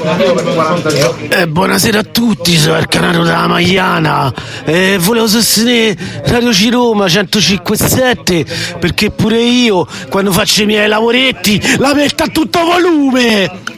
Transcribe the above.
Buonasera a tutti, sono il Canaro della Magliana. Volevo sostenere Radio C Roma 105.7 perché pure io quando faccio i miei lavoretti la metto a tutto volume.